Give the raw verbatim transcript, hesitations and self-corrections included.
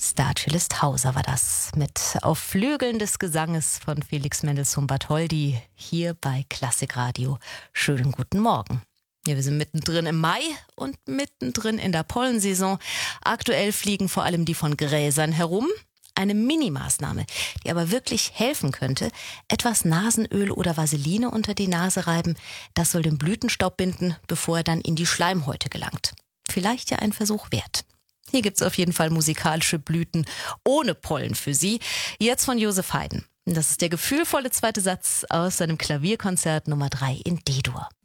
Starcellist Hauser war das mit Auf Flügeln des Gesanges von Felix Mendelssohn Bartholdy hier bei Klassikradio. Schönen guten Morgen. Ja, wir sind mittendrin im Mai und mittendrin in der Pollensaison. Aktuell fliegen vor allem die von Gräsern herum. Eine Minimaßnahme, die aber wirklich helfen könnte: etwas Nasenöl oder Vaseline unter die Nase reiben. Das soll den Blütenstaub binden, bevor er dann in die Schleimhäute gelangt. Vielleicht ja ein Versuch wert. Hier gibt's auf jeden Fall musikalische Blüten ohne Pollen für Sie. Jetzt von Josef Haydn. Das ist der gefühlvolle zweite Satz aus seinem Klavierkonzert Nummer drei in D-Dur.